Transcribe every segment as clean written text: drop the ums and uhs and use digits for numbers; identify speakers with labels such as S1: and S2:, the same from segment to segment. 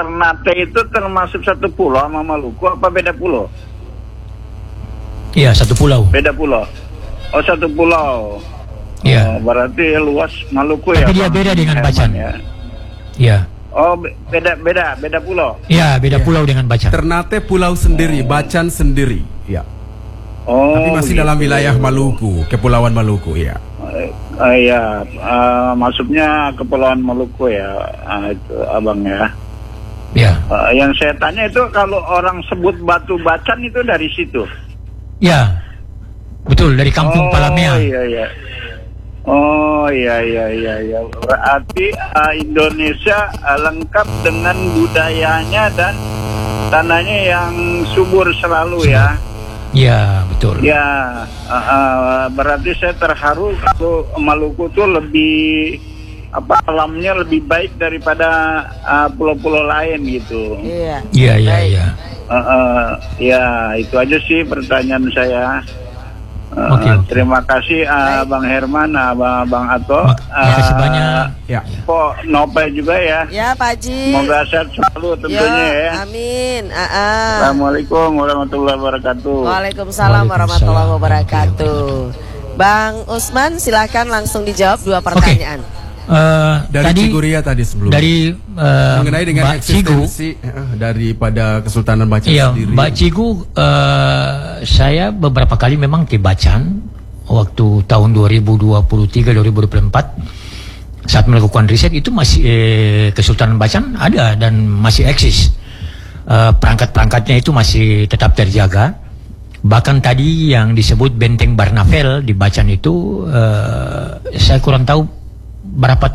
S1: Ternate itu termasuk satu pulau sama Maluku apa beda pulau?
S2: Iya, satu pulau.
S1: Beda pulau. Oh, satu pulau.
S2: Iya.
S1: Berarti luas Maluku ya.
S2: Tapi dia beda dengan Bacan.
S1: Ya.
S2: Iya.
S1: Oh, beda pulau.
S2: Iya, beda pulau dengan Bacan.
S3: Ternate pulau sendiri, Bacan sendiri. Ya.
S1: Oh,
S3: tapi masih dalam wilayah Maluku, Kepulauan Maluku, ya.
S1: Iya, masuknya Kepulauan Maluku ya, itu abang ya.
S2: Ya.
S1: Yang saya tanya itu kalau orang sebut Batu Bacan itu dari situ.
S2: Ya, betul, dari kampung Palamea.
S1: Iya. Oh iya. Berarti Indonesia lengkap dengan budayanya dan tanahnya yang subur selalu ya.
S2: Ya, betul.
S1: Ya, berarti saya terharu kalau Maluku tuh lebih alamnya lebih baik daripada pulau-pulau lain gitu.
S2: Iya.
S1: Ya, itu aja sih pertanyaan saya.
S2: Okay.
S1: Terima kasih Bang Herman, Bang Ato.
S2: Makasih banyak.
S3: Ya.
S1: Kok Nope juga ya.
S4: Ya, Pak Haji.
S1: Semoga sehat selalu tentunya ya.
S4: Amin.
S1: Assalamualaikum warahmatullahi wabarakatuh.
S4: Waalaikumsalam warahmatullahi wabarakatuh. Bang Usman, silahkan langsung dijawab dua pertanyaan.
S3: Dari
S2: tadi,
S3: Ciguria tadi sebelumnya.
S2: Dari
S3: mengenai dengan eksistensi daripada Kesultanan Bacan sendiri.
S2: Mbak Cigu, saya beberapa kali memang ke Bacan waktu tahun 2023-2024 saat melakukan riset itu masih Kesultanan Bacan ada dan masih eksis. Perangkat-perangkatnya itu masih tetap terjaga. Bahkan tadi yang disebut Benteng Barnavel di Bacan itu saya kurang tahu beberapa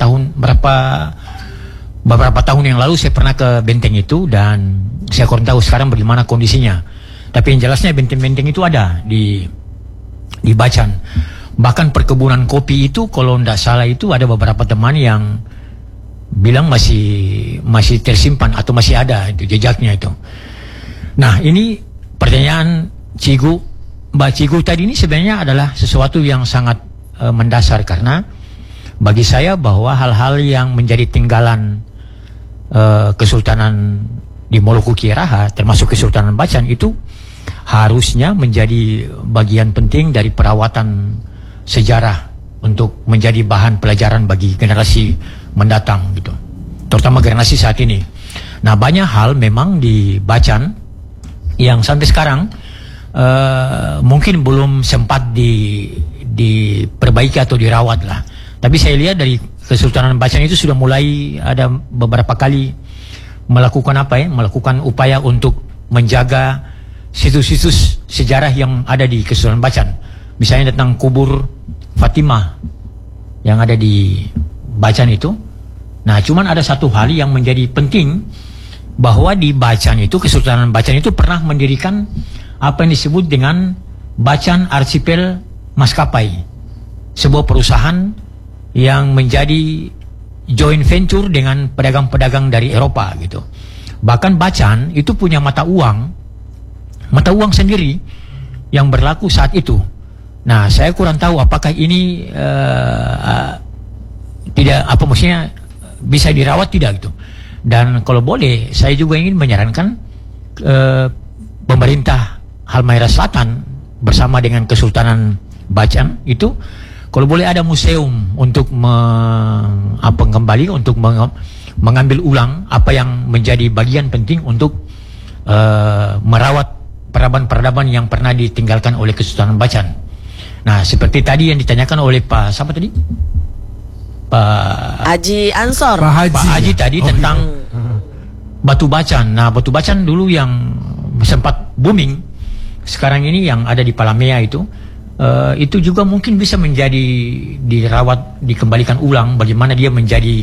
S2: tahun yang lalu saya pernah ke benteng itu dan saya kurang tahu sekarang bagaimana kondisinya. Tapi yang jelasnya benteng-benteng itu ada di Bacan. Bahkan perkebunan kopi itu kalau tidak salah itu ada beberapa teman yang bilang masih tersimpan atau masih ada itu jejaknya itu. Nah, ini pertanyaan Mbak Cigu tadi ini sebenarnya adalah sesuatu yang sangat mendasar karena bagi saya bahwa hal-hal yang menjadi tinggalan Kesultanan di Moluku Kiaraha termasuk Kesultanan Bacan itu harusnya menjadi bagian penting dari perawatan sejarah untuk menjadi bahan pelajaran bagi generasi mendatang gitu, terutama generasi saat ini. Nah, banyak hal memang di Bacan yang sampai sekarang mungkin belum sempat diperbaiki atau dirawat lah. Tapi saya lihat dari Kesultanan Bacan itu sudah mulai ada beberapa kali melakukan upaya untuk menjaga situs-situs sejarah yang ada di Kesultanan Bacan. Misalnya tentang kubur Fatimah yang ada di Bacan itu. Nah, cuman ada satu hal yang menjadi penting bahwa di Bacan itu, Kesultanan Bacan itu pernah mendirikan apa yang disebut dengan Bacan Archipel Maskapai, sebuah perusahaan yang menjadi joint venture dengan pedagang-pedagang dari Eropa gitu. Bahkan Bacan itu punya mata uang sendiri yang berlaku saat itu. Nah, saya kurang tahu apakah ini maksudnya bisa dirawat tidak gitu. Dan kalau boleh, saya juga ingin menyarankan pemerintah Halmahera Selatan bersama dengan Kesultanan Bacan itu kalau boleh ada museum untuk mengambil ulang apa yang menjadi bagian penting untuk merawat peradaban-peradaban yang pernah ditinggalkan oleh Kesultanan Bacan. Nah, seperti tadi yang ditanyakan oleh Pak siapa tadi? Pak
S4: Haji Ansor.
S2: Pak Haji tadi tentang Batu Bacan. Nah, Batu Bacan dulu yang sempat booming sekarang ini yang ada di Palamea itu juga mungkin bisa menjadi dirawat, dikembalikan ulang bagaimana dia menjadi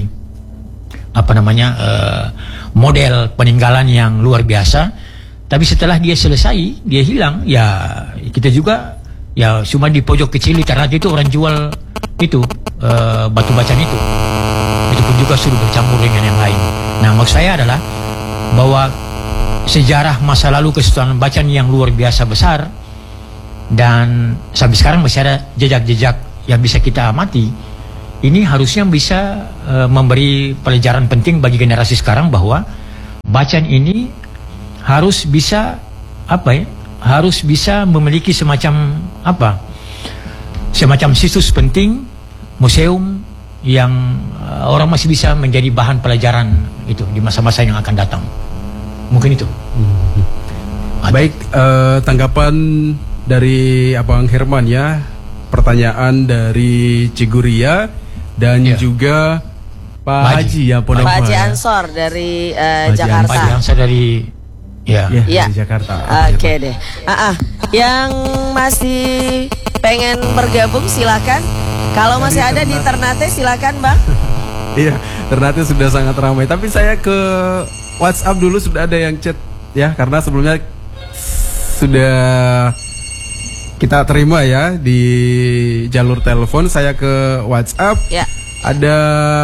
S2: model peninggalan yang luar biasa. Tapi setelah dia selesai, dia hilang, ya kita juga ya cuma di pojok kecil di Ternate itu orang jual itu Batu Bacan itu pun juga sudah bercampur dengan yang lain. Nah, maksud saya adalah bahwa sejarah masa lalu Kesultanan Bacan yang luar biasa besar dan sampai sekarang masih ada jejak-jejak yang bisa kita amati. Ini harusnya bisa memberi pelajaran penting bagi generasi sekarang bahwa Bacan ini harus bisa harus bisa memiliki semacam semacam situs penting, museum yang orang masih bisa menjadi bahan pelajaran itu di masa-masa yang akan datang. Mungkin itu.
S3: Baik, tanggapan dari Abang Herman ya, pertanyaan dari Ciguria dan juga Pak Haji ya,
S4: Pak Haji Ansor dari Jakarta.
S2: Pak Haji Ansor dari
S3: dari Jakarta.
S4: Oke deh. Yang masih pengen bergabung silakan. Kalau masih ada di Ternate silakan Bang.
S3: Iya, Ternate sudah sangat ramai. Tapi saya ke WhatsApp dulu, sudah ada yang chat ya, karena sebelumnya sudah kita terima ya di jalur telepon. Saya ke WhatsApp.
S4: Ya.
S3: Ada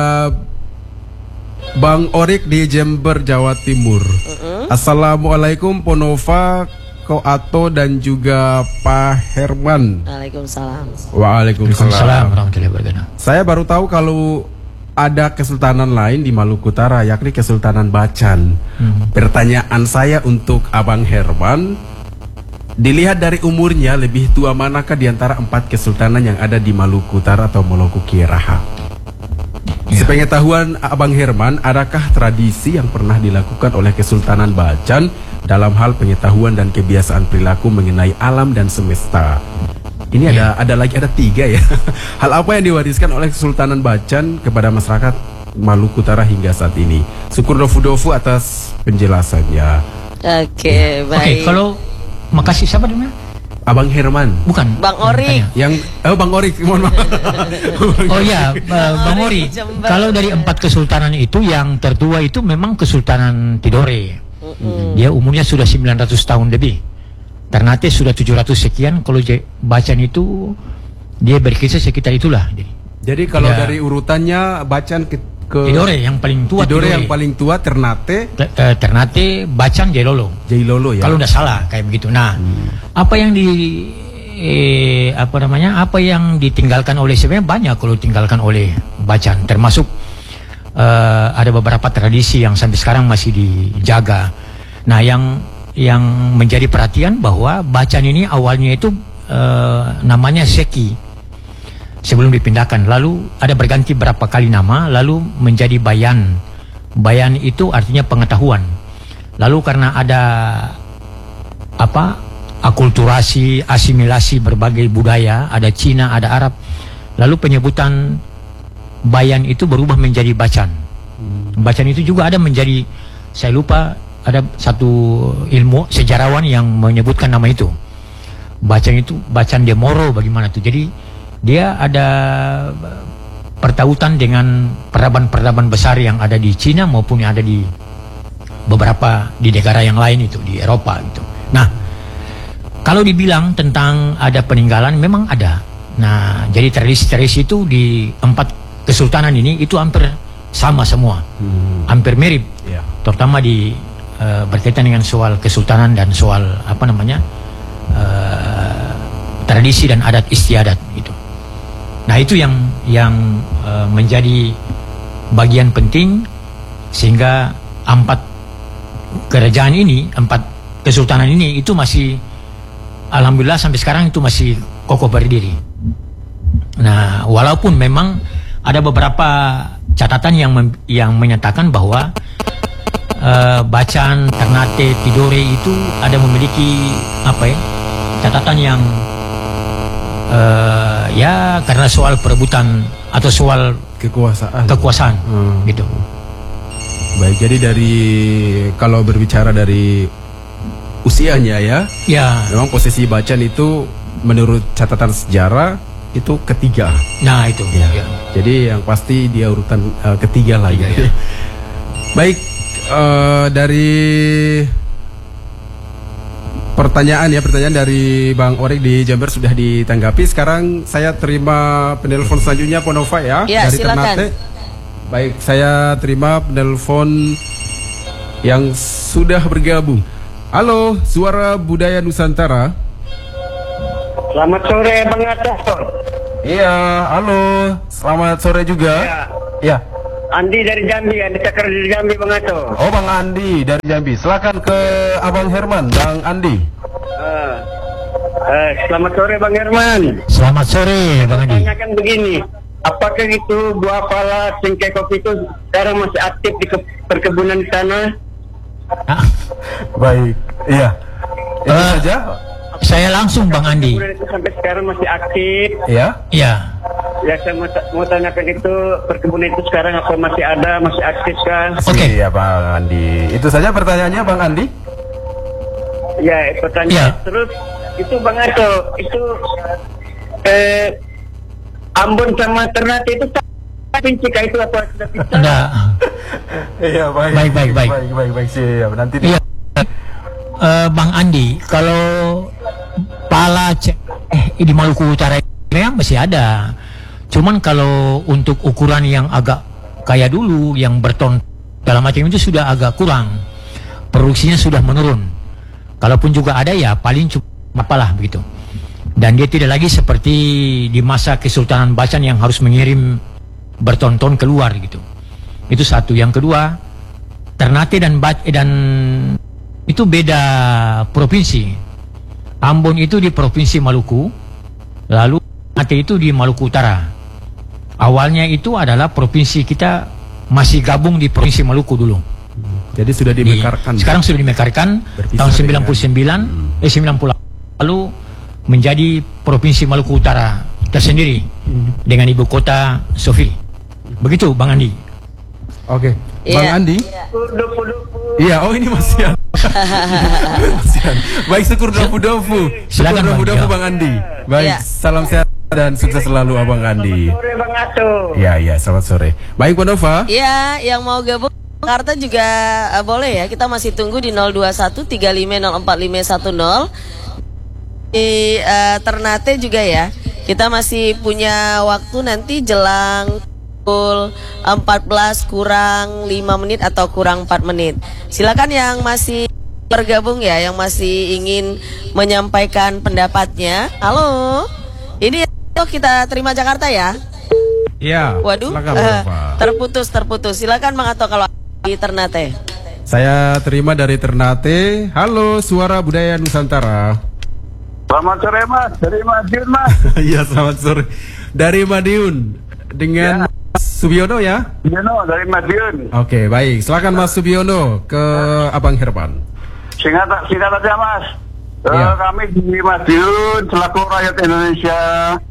S3: Bang Orik di Jember, Jawa Timur. Assalamualaikum Ponova, Koato dan juga Pak Herman.
S4: Waalaikumsalam.
S3: Waalaikumsalam
S2: warahmatullahi wabarakatuh.
S3: Saya baru tahu kalau ada kesultanan lain di Maluku Utara, yakni Kesultanan Bacan. Pertanyaan saya untuk Abang Herman, dilihat dari umurnya, lebih tua manakah di antara 4 kesultanan yang ada di Maluku Utara atau Moluku Kieraha? Sepengetahuan Abang Herman, adakah tradisi yang pernah dilakukan oleh Kesultanan Bacan dalam hal pengetahuan dan kebiasaan perilaku mengenai alam dan semesta? Ini ada 3 ya. Hal apa yang diwariskan oleh Kesultanan Bacan kepada masyarakat Maluku Utara hingga saat ini? Syukur dofu atas penjelasannya.
S4: Oke, baik.
S2: Oke, kalau makasih siapa namanya?
S3: Abang Herman.
S2: Bukan.
S4: Bang Orik.
S3: Bang Orik, mohon maaf.
S2: Oh iya, Bang Orik. Kalau dari 4 kesultanan itu, yang tertua itu memang Kesultanan Tidore. Dia umurnya sudah 900 tahun lebih. Ternate sudah 700 sekian. Kalau Bacan itu dia berkisar sekitar itulah.
S3: Jadi kalau dari urutannya Bacan ke
S2: Tidore yang paling tua.
S3: Tidore yang paling tua, Ternate,
S2: Bacan, Jailolo
S3: ya.
S2: Kalau udah salah kayak begitu. Nah, apa yang apa yang ditinggalkan oleh sebenarnya banyak kalau ditinggalkan oleh Bacan, termasuk ada beberapa tradisi yang sampai sekarang masih dijaga. Nah, yang menjadi perhatian bahwa Bacan ini awalnya itu namanya Seki sebelum dipindahkan, lalu ada berganti berapa kali nama, lalu menjadi Bayan. Bayan itu artinya pengetahuan. Lalu karena ada akulturasi, asimilasi berbagai budaya, ada Cina, ada Arab, lalu penyebutan Bayan itu berubah menjadi Bacan. Bacan itu juga ada menjadi, saya lupa, ada satu ilmu sejarawan yang menyebutkan nama itu. Bacan itu Bacan de Moro, bagaimana tuh. Jadi dia ada pertautan dengan peradaban-peradaban besar yang ada di Cina maupun yang ada di beberapa di negara yang lain itu, di Eropa gitu. Nah, kalau dibilang tentang ada peninggalan, memang ada. Nah, jadi tradisi-tradisi itu di 4 kesultanan ini itu hampir sama semua, hampir mirip, terutama di berkaitan dengan soal kesultanan dan soal tradisi dan adat istiadat gitu. Nah, itu yang menjadi bagian penting sehingga 4 kerajaan ini, 4 kesultanan ini itu masih, alhamdulillah sampai sekarang itu masih kokoh berdiri. Nah, walaupun memang ada beberapa catatan yang menyatakan bahwa Bacan, Ternate, Tidore itu ada memiliki catatan yang karena soal perebutan atau soal kekuasaan gitu.
S3: Baik, jadi kalau berbicara dari usianya ya, memang posisi Bacan itu menurut catatan sejarah itu ketiga.
S2: Nah itu.
S3: Jadi yang pasti dia urutan ketiga lah ya. Baik, dari pertanyaan dari Bang Orik di Jember sudah ditanggapi. Sekarang saya terima penelpon selanjutnya, Ponova ya, dari
S4: silakan.
S3: Ternate. Baik, saya terima penelpon yang sudah bergabung. Halo, Suara Budaya Nusantara.
S5: Selamat sore Bang Atta.
S3: Iya, halo. Selamat sore juga.
S5: Ya. Andi dari Jambi, Andi Cakar dari Jambi, Bang Ato.
S3: Oh, Bang Andi dari Jambi. Silakan ke Abang Herman, Bang Andi.
S5: Selamat sore Bang Herman.
S2: Selamat sore Bang Andi.
S5: Tanyakan begini, apakah itu buah pala cengkeh kopi itu sekarang masih aktif di perkebunan di sana?
S3: Baik, iya. Itu saja.
S2: Saya langsung Bang Andi.
S5: Perkebunan itu sampai sekarang masih aktif.
S3: Iya.
S2: Ya.
S5: Ya saya mau tanyakan itu perkebunan itu sekarang apa masih ada, masih aktif kah?
S2: Oke.
S3: Iya, Bang Andi. Itu saja pertanyaannya, Bang Andi.
S5: Ya, pertanyaan
S2: Ya.
S5: terus itu Bang Ato, itu Ambon sama Ternate itu Pincika itu apa sudah pisah?
S2: Enggak.
S3: Iya,
S2: Baik.
S3: Baik, siap. Nanti
S2: Iya. Bang Andi, kalau pala di Maluku Utara memang masih ada. Cuman kalau untuk ukuran yang agak kayak dulu, yang berton segala macam itu sudah agak kurang. Produksinya sudah menurun. Kalaupun juga ada ya paling cuma apalah begitu. Dan dia tidak lagi seperti di masa Kesultanan Bacan yang harus mengirim berton-ton keluar gitu. Itu satu. Yang kedua, Ternate dan itu beda provinsi. Ambon itu di Provinsi Maluku, lalu Ternate itu di Maluku Utara. Awalnya itu adalah provinsi kita masih gabung di Provinsi Maluku dulu.
S3: jadi sudah dimekarkan.
S2: Sekarang sudah dimekarkan
S3: Berpisah
S2: tahun
S3: dengan-
S2: 90 lalu menjadi Provinsi Maluku Utara tersendiri dengan ibu kota Sofi. Begitu Bang Andi.
S3: Oke.
S4: Iya.
S3: Bang Andi? Iya, oh ini masih ada. Masih ada. Baik, syukur dofu-dofu.
S2: Silakan, Bang.
S3: Dofu-dofu
S2: Ya.
S3: Bang Andi. Baik,
S4: Iya.
S3: salam sehat dan sukses selalu Abang Andi.
S5: Sore Bang Ato.
S3: Iya, selamat sore. Baik, Pak Nova.
S4: Iya, yang mau gabung Jakarta juga boleh ya. Kita masih tunggu di 021 3504510. Di Ternate juga ya. Kita masih punya waktu nanti jelang pukul 14 kurang 5 menit atau kurang 4 menit. Silakan yang masih bergabung ya, yang masih ingin menyampaikan pendapatnya. Halo. Ini kita terima Jakarta ya.
S3: Iya.
S4: Waduh,
S3: Silakan, Pak Nova.
S4: terputus. Silakan Bang Ato kalau di Ternate.
S3: Saya terima dari Ternate. Halo, Suara Budaya Nusantara.
S1: Selamat sore Mas, dari Madiun Mas.
S3: Iya, selamat sore. Dari Madiun dengan Mas Subiono ya.
S1: Yono dari Madiun.
S3: Oke, baik. Silakan Mas Subiono ke Abang Herman.
S1: Singkat aja Mas.
S3: Iya.
S1: Kami di Madiun selaku rakyat Indonesia,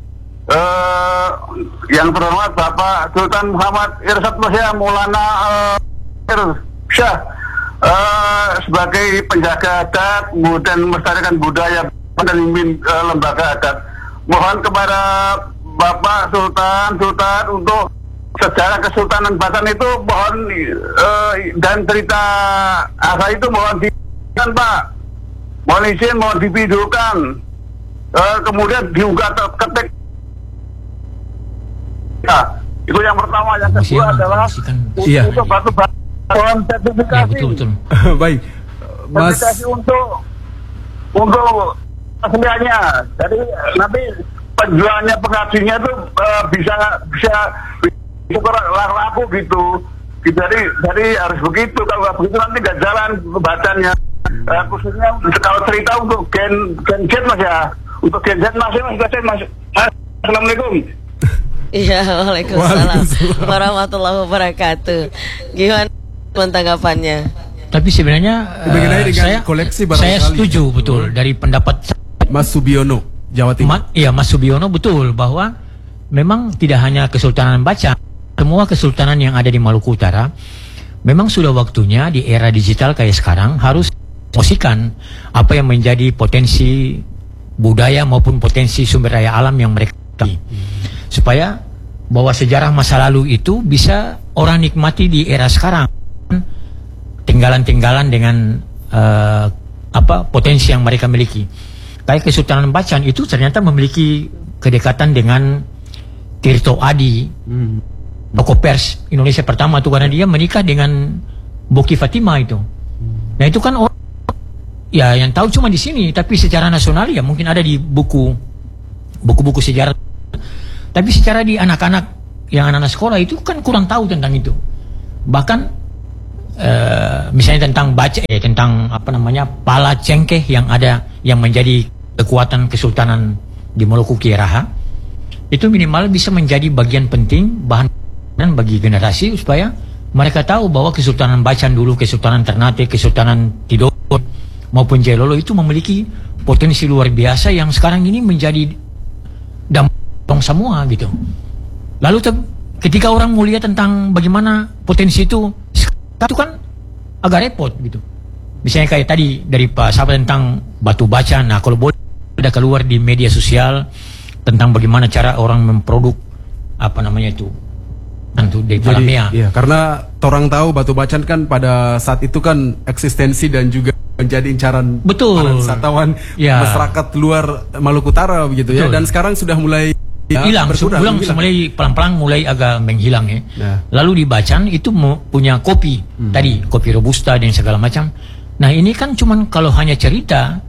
S1: yang terhormat Bapak Sultan Muhammad Irsyad Muhyam Maulana Irsyad, sebagai penjaga adat dan melestarikan budaya dan mimpin lembaga adat, mohon kepada Bapak Sultan untuk sejarah Kesultanan Bacan itu mohon dan cerita asal itu mohon kan Pak, mohon izin, mohon divideokan, kemudian diunggah ketik. Nah, itu yang pertama. Yang kedua adalah
S3: Iya.
S1: untuk batu-batu
S2: Ya,
S1: sertifikasi.
S2: betul.
S3: Baik. Mas
S1: Sertifikasi untuk asliannya. Jadi nanti penjualnya, pengajinya itu bisa laku gitu. Jadi harus begitu. Kalau nggak begitu nanti nggak jalan bacanya. Khususnya kalau cerita untuk Gen Z Mas ya. Untuk Gen Z Mas. Assalamualaikum.
S4: Iya, waalaikumsalam warahmatullahi wabarakatuh. Gimana tanggapannya?
S2: Tapi sebenarnya
S3: Bagaimana dengan
S2: saya
S3: koleksi barangkali?
S2: saya setuju betul dari pendapat
S3: Mas Subiono, Jawa Timur.
S2: Mas Subiono betul bahwa memang tidak hanya Kesultanan Bacan, semua kesultanan yang ada di Maluku Utara memang sudah waktunya di era digital kayak sekarang harus promosikan apa yang menjadi potensi budaya maupun potensi sumber daya alam yang mereka supaya bahwa sejarah masa lalu itu bisa orang nikmati di era sekarang, tinggalan-tinggalan dengan potensi yang mereka miliki. Kayak Kesultanan Bacan itu ternyata memiliki kedekatan dengan Tirto Adi, tokoh pers Indonesia pertama tuh, karena dia menikah dengan Boki Fatima itu. Nah itu kan orang ya yang tahu cuma di sini, tapi secara nasional ya mungkin ada di buku-buku sejarah. Tapi secara di anak-anak yang anak-anak sekolah itu kan kurang tahu tentang itu. Bahkan misalnya tentang tentang pala cengkeh yang ada yang menjadi kekuatan kesultanan di Maluku Kiaraha, itu minimal bisa menjadi bagian penting bahan bagi generasi supaya mereka tahu bahwa Kesultanan Bacan dulu, Kesultanan Ternate, Kesultanan Tidore maupun Jailolo itu memiliki potensi luar biasa yang sekarang ini menjadi dampang semua gitu. Lalu ketika orang mau lihat tentang bagaimana potensi itu kan agak repot gitu. Misalnya kayak tadi dari Pak Sahabat tentang Batu Bacan. Nah, kalau boleh ada keluar di media sosial tentang bagaimana cara orang memproduk dari Palamea.
S3: Iya, karena orang tahu Batu Bacan kan pada saat itu kan eksistensi dan juga menjadi incaran para wisatawan masyarakat luar Maluku Utara begitu ya. Dan sekarang sudah mulai hilang, mulai pelan-pelan mulai agak menghilang ya. Nah. Lalu di Bacan itu punya kopi tadi, kopi robusta dan segala macam. Nah, ini kan cuman kalau hanya cerita,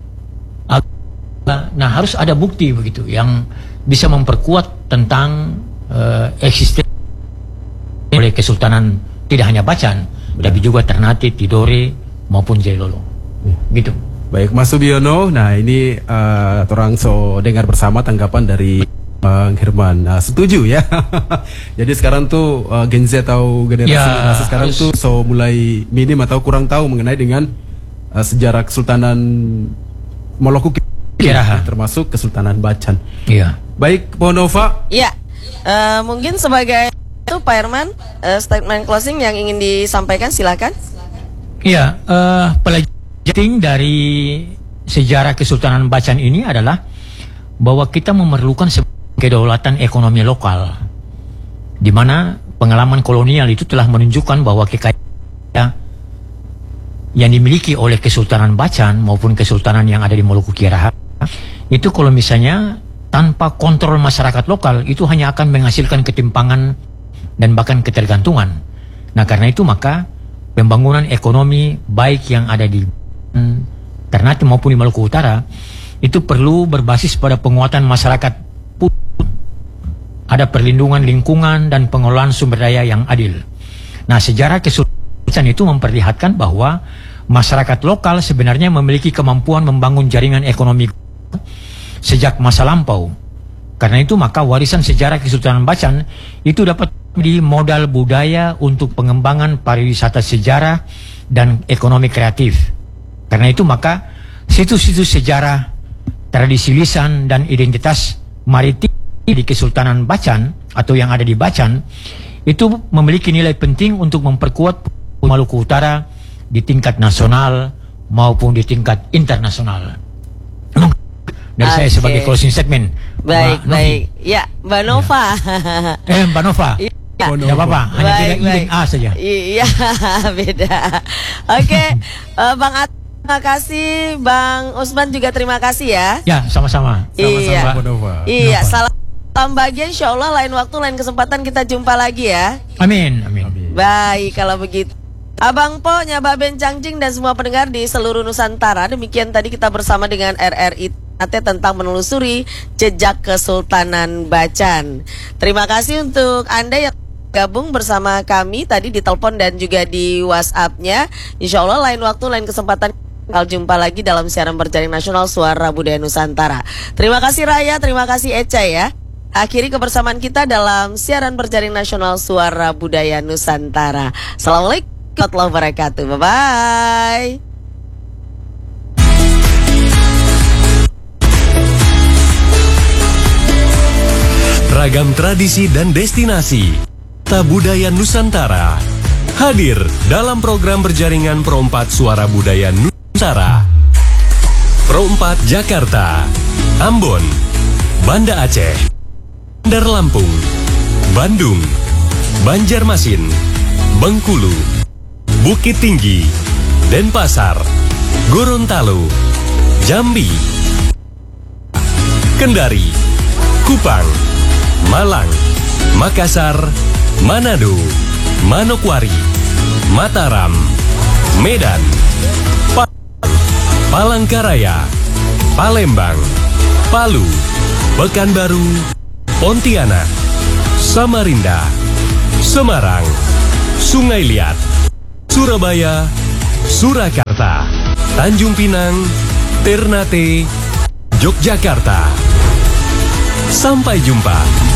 S3: nah harus ada bukti begitu yang bisa memperkuat tentang eksistensi oleh Kesultanan tidak hanya Bacan, tapi juga Ternate, Tidore maupun Jailolo. Gitu. Baik, Mas Subiono. Nah, ini orang dengar bersama tanggapan dari Bang Herman. Setuju ya. Jadi sekarang tuh Gen Z atau generasi sekarang tuh mulai minim atau kurang tahu mengenai dengan sejarah Kesultanan Maluku Kiaraha, termasuk Kesultanan Bacan.
S2: Iya.
S3: Baik, Ponova.
S4: Iya. Mungkin sebagai itu Pak Herman, statement closing yang ingin disampaikan, silakan.
S2: Iya, pelajaran dari sejarah Kesultanan Bacan ini adalah bahwa kita memerlukan kedaulatan ekonomi lokal, di mana pengalaman kolonial itu telah menunjukkan bahwa kekayaan yang dimiliki oleh Kesultanan Bacan maupun Kesultanan yang ada di Maluku Kiaraha itu kalau misalnya tanpa kontrol masyarakat lokal itu hanya akan menghasilkan ketimpangan dan bahkan ketergantungan. Nah, karena itu maka pembangunan ekonomi baik yang ada di Ternate maupun di Maluku Utara itu perlu berbasis pada penguatan masyarakat, ada perlindungan lingkungan dan pengelolaan sumber daya yang adil. Nah, sejarah Kesultanan itu memperlihatkan bahwa masyarakat lokal sebenarnya memiliki kemampuan membangun jaringan ekonomi sejak masa lampau. Karena itu maka warisan sejarah Kesultanan Bacan itu dapat menjadi modal budaya untuk pengembangan pariwisata sejarah dan ekonomi kreatif. Karena itu maka situs-situs sejarah, tradisi lisan dan identitas maritim di Kesultanan Bacan atau yang ada di Bacan itu memiliki nilai penting untuk memperkuat Maluku Utara di tingkat nasional maupun di tingkat internasional. Dari saya sebagai closing statement.
S4: Baik. Ya, Mbak Nova.
S2: Mbak Nova. Tidak apa-apa, hanya tidak ingin A saja.
S4: Iya, beda. Oke, Bang At, terima kasih. Bang Usman juga terima kasih ya.
S2: Ya, sama-sama.
S4: Iya,
S3: Mbak Nova.
S4: Iya, salam bahagia. Insya Allah lain waktu, lain kesempatan kita jumpa lagi ya.
S2: Amin.
S4: Baik, kalau begitu. Abang Po, Nyaba Ben Cangjing dan semua pendengar di seluruh Nusantara, demikian tadi kita bersama dengan RRI tentang menelusuri jejak Kesultanan Bacan. Terima kasih untuk Anda yang gabung bersama kami tadi di telepon dan juga di WhatsApp-nya. Insya Allah lain waktu, lain kesempatan kita jumpa lagi dalam siaran berjaring nasional Suara Budaya Nusantara. Terima kasih Raya, terima kasih Eca ya. Akhiri kebersamaan kita dalam siaran berjaring nasional Suara Budaya Nusantara. Assalamualaikum warahmatullahi wabarakatuh. Bye-bye.
S6: Ragam tradisi dan destinasi Budaya Nusantara hadir dalam program berjaringan Pro 4 Suara Budaya Nusantara. Pro 4 Jakarta, Ambon, Banda Aceh, Bandar Lampung, Bandung, Banjarmasin, Bengkulu, Bukit Tinggi, Denpasar, Gorontalo, Jambi, Kendari, Kupang, Malang, Makassar, Manado, Manokwari, Mataram, Medan, Palangkaraya, Palembang, Palu, Pekanbaru, Pontianak, Samarinda, Semarang, Sungai Liat, Surabaya, Surakarta, Tanjung Pinang, Ternate, Yogyakarta. Sampai jumpa.